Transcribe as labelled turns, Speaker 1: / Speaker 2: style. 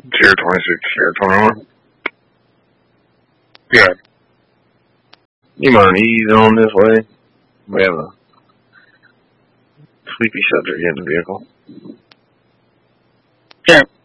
Speaker 1: Tier 26, Tier 21. Good. You mind ease on this way? We have a sleepy subject in the vehicle.
Speaker 2: Sure.